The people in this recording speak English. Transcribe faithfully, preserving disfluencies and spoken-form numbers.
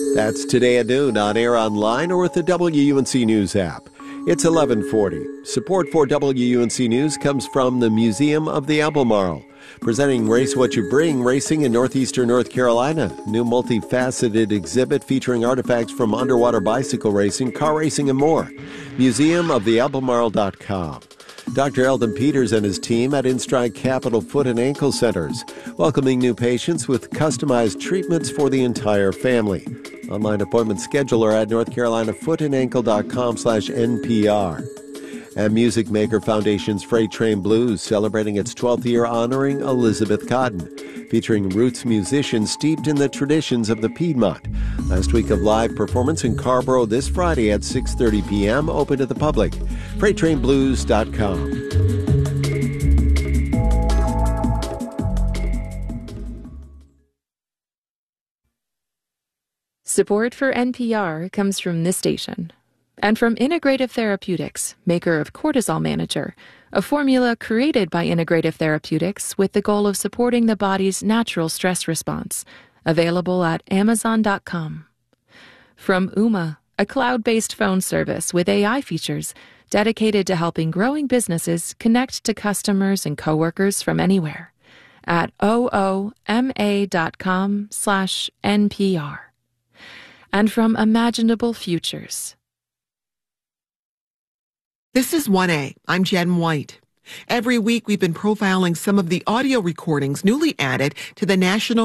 That's today at noon on air, online, or with the W U N C News app. It's eleven forty. Support for W U N C News comes from the Museum of the Albemarle, presenting Race What You Bring, racing in northeastern North Carolina. New multifaceted exhibit featuring artifacts from underwater bicycle racing, car racing, and more. museum of the albemarle dot com. Doctor Eldon Peters and his team at InStride Capital Foot and Ankle Centers, welcoming new patients with customized treatments for the entire family. Online appointment scheduler at north carolina foot and ankle dot com slash N P R. And Music Maker Foundation's Freight Train Blues, celebrating its twelfth year honoring Elizabeth Cotten, featuring roots musicians steeped in the traditions of the Piedmont. Last week of live performance in Carrboro this Friday at six thirty p.m., open to the public. freight train blues dot com. Support for N P R comes from this station and from Integrative Therapeutics, maker of Cortisol Manager, a formula created by Integrative Therapeutics with the goal of supporting the body's natural stress response, available at amazon dot com. From Ooma, a cloud-based phone service with A I features dedicated to helping growing businesses connect to customers and coworkers from anywhere at ooma dot com slash N P R. And from Imaginable Futures. This is one A. I'm Jen White. Every week we've been profiling some of the audio recordings newly added to the National